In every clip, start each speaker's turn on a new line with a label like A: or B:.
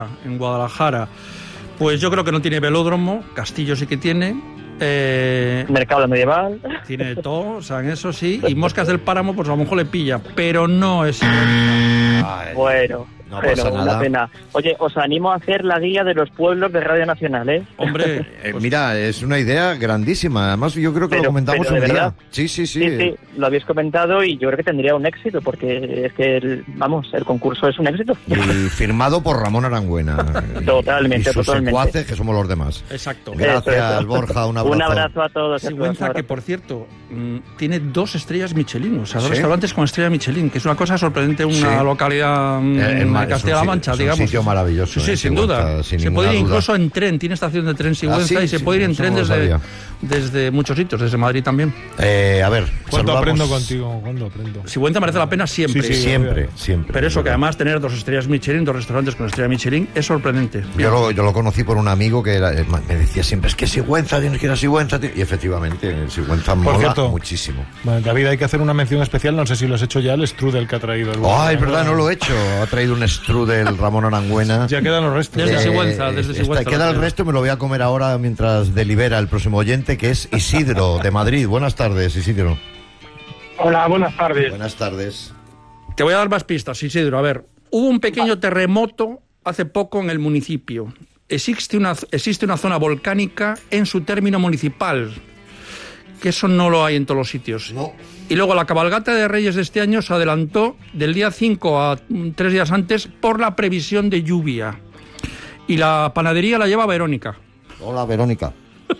A: en Guadalajara, pues yo creo que no tiene velódromo. Castillo sí que tiene.
B: Mercado medieval.
A: Tiene de todo, o sea, en eso sí. Y Moscas del Páramo, pues a lo mejor le pilla, pero no es...
B: Bueno,
C: no
B: pero
C: pasa nada.
B: Una pena. Oye, os animo a hacer la guía de los pueblos de Radio Nacional, ¿eh?
A: Hombre, pues...
C: mira, es una idea grandísima. Además, yo creo que lo comentamos un día. Sí,
B: lo habéis comentado y yo creo que tendría un éxito, porque es que, el concurso es un éxito.
C: Y firmado por Ramón Arangüena.
B: Totalmente,
C: y sus
B: totalmente.
C: secuaces, que somos los demás.
A: Exacto.
C: Gracias,
B: eso.
C: Borja, un abrazo.
B: Un abrazo a todos.
A: Sigüenza, que por cierto, tiene 2 estrellas Michelin, o sea, 2
C: ¿Sí?
A: restaurantes con estrella Michelin, que es una cosa sorprendente, una localidad en Castilla-La Mancha, digamos.
C: Es un sitio maravilloso.
A: Sí, sin duda. Se puede ir incluso en tren, tiene estación de tren Sigüenza, y se puede ir en tren desde muchos sitios, desde Madrid también.
C: A ver,
D: ¿cuándo aprendo contigo? ¿Cuándo aprendo?
A: Sigüenza merece la pena siempre.
C: Sí, siempre.
A: Pero eso, que además tener 2 estrellas Michelin, 2 restaurantes con estrella Michelin, es sorprendente.
C: Yo lo conocí por un amigo que me decía siempre, es que Sigüenza, tienes que ir a Sigüenza. Y efectivamente, Sigüenza mola muchísimo.
D: Bueno, David, hay que hacer una mención especial, no sé si lo has hecho ya, el strudel que ha traído.
C: Es verdad, no lo he hecho. Ha traído un strudel Ramón Arangüena.
D: Ya quedan los restos.
A: Desde Sigüenza.
C: Queda el resto, me lo voy a comer ahora mientras delibera el próximo oyente, que es Isidro, de Madrid. Buenas tardes, Isidro.
E: Hola, buenas tardes.
C: Buenas tardes.
A: Te voy a dar más pistas, Isidro. A ver, hubo un pequeño terremoto hace poco en el municipio. Existe una zona volcánica en su término municipal, que eso no lo hay en todos los sitios.
C: No.
A: Y luego la cabalgata de Reyes de este año se adelantó del día 5 a 3 días antes por la previsión de lluvia. Y la panadería la lleva Verónica.
C: Hola, Verónica.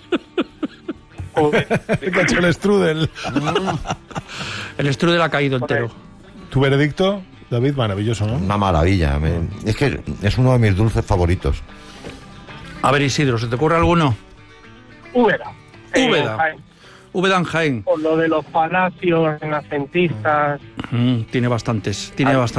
D: Te cacho el strudel.
A: El strudel ha caído entero.
D: ¿Tu veredicto, David? Maravilloso, ¿no?
C: Una maravilla. Es que es uno de mis dulces favoritos.
A: A ver, Isidro, ¿se te ocurre alguno?
E: Úbeda.
A: Úbeda en Jaén.
E: Por lo de los palacios renacentistas.
A: Tiene bastantes.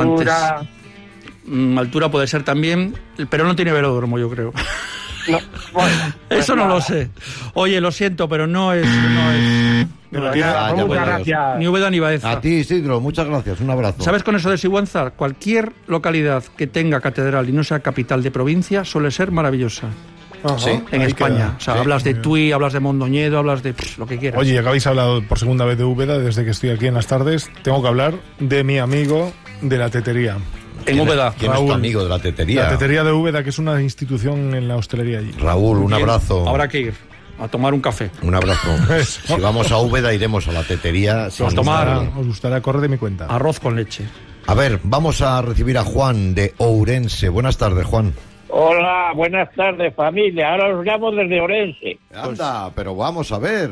A: Altura puede ser también, pero no tiene velódromo, yo creo.
E: No, bueno, pues
A: eso no lo sé. Oye, lo siento, pero no es
E: muchas gracias.
A: Ni Úbeda ni Baeza.
C: A ti, Isidro, muchas gracias. Un abrazo.
A: ¿Sabes con eso de Sigüenza? Cualquier localidad que tenga catedral y no sea capital de provincia suele ser maravillosa.
C: Sí,
A: en España. O sea, hablas de Tui, hablas de Mondoñedo, hablas de lo que quieras.
D: Oye, ya que habéis hablado por segunda vez de Úbeda, desde que estoy aquí en las tardes, tengo que hablar de mi amigo de la tetería.
A: En Úbeda.
C: ¿Quién es tu amigo de la tetería?
D: La tetería de Úbeda, que es una institución en la hostelería allí.
C: Raúl, un abrazo.
A: Habrá que ir a tomar un café.
C: Un abrazo. Si vamos a Úbeda, iremos a la tetería.
D: Os gustará correr de mi cuenta.
A: Arroz con leche.
C: A ver, vamos a recibir a Juan de Ourense. Buenas tardes, Juan.
F: Hola, buenas tardes, familia. Ahora os llamo desde Ourense.
C: Anda, pero vamos a ver.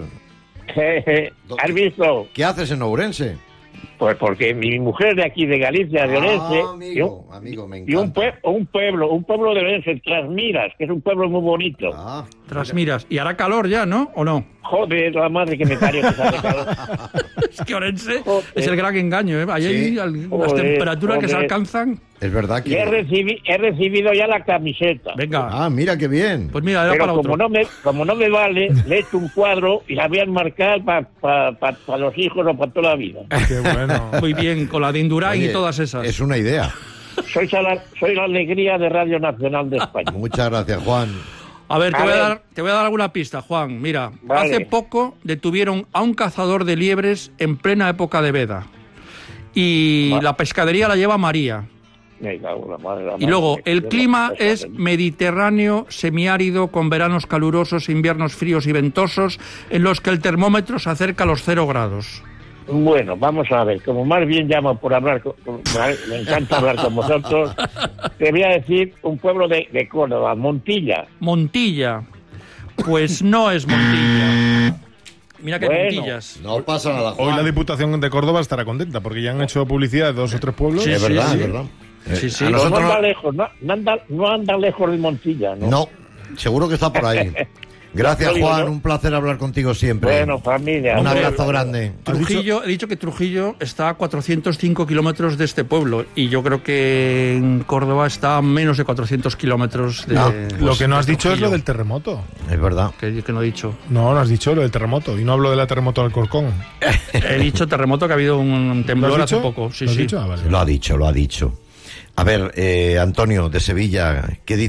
F: ¿Has visto?
C: ¿Qué haces en Ourense?
F: Pues porque mi mujer de aquí, de Galicia, de Orense,
C: amigo, me
F: y un
C: encanta.
F: pueblo de Orense, Trasmiras, que es un pueblo muy bonito.
A: Trasmiras. Y hará calor ya, ¿no? ¿O no?
F: Joder, la madre que me parió que sale calor.
A: Es que Orense es el gran engaño, ¿eh? Ahí hay las temperaturas que se alcanzan.
C: Es verdad que...
F: He recibido ya la camiseta.
A: Venga.
C: Mira qué bien.
A: Pues mira, era
F: pero
A: para
F: como
A: otro.
F: no me vale, le he hecho un cuadro y la voy a enmarcar para los hijos o para toda la vida.
D: Qué bueno.
A: Muy bien, con la de Indurain y todas esas.
C: Es una idea.
F: Soy la alegría de Radio Nacional de España.
C: Muchas gracias, Juan.
A: A ver, te voy a dar alguna pista, Juan. Mira, hace poco detuvieron a un cazador de liebres en plena época de veda. Y la pescadería la lleva María. Y luego, el clima es mediterráneo, semiárido, con veranos calurosos, inviernos fríos y ventosos, en los que el termómetro se acerca a los 0 grados.
F: Bueno, vamos a ver, como más bien llamo por hablar, me encanta hablar con vosotros, te voy a decir un pueblo de Córdoba, Montilla.
A: Montilla, pues no es Montilla. Mira que Montillas.
C: No pasa nada, Juan.
D: Hoy la Diputación de Córdoba estará contenta, porque ya han hecho publicidad de 2 o 3 pueblos.
C: Sí, es verdad, es verdad.
A: Sí.
F: No anda lejos, no anda lejos de Montilla, ¿no?
C: No, seguro que está por ahí. Gracias, Juan, un placer hablar contigo siempre.
F: Bueno, familia.
C: Un abrazo grande.
A: Trujillo, he dicho que Trujillo está a 405 kilómetros de este pueblo y yo creo que en Córdoba está a menos de 400 kilómetros de...
D: Lo que no has dicho es lo del terremoto.
C: Es verdad.
A: Que no he dicho.
D: No has dicho lo del terremoto. Y no hablo de la terremoto de Alcorcón.
A: He dicho terremoto, que ha habido un temblor hace poco. Sí,
D: ¿Lo has
A: sí.
D: dicho? Ah, vale.
C: Lo ha dicho. A ver, Antonio, de Sevilla, ¿qué dice?